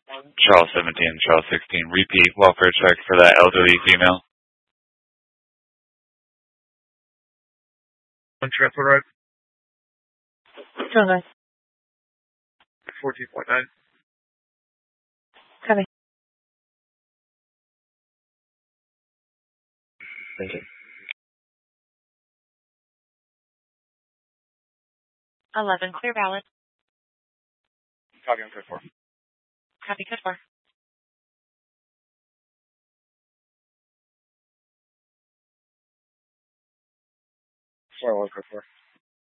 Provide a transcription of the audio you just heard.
Charles 17, Charles 16. Repeat welfare check for that elderly female. On transfer right. Go ahead. 14.9. Copy. Thank you. 11, clear valid. Copy on code 4. Copy, code 4. Sorry, code 4.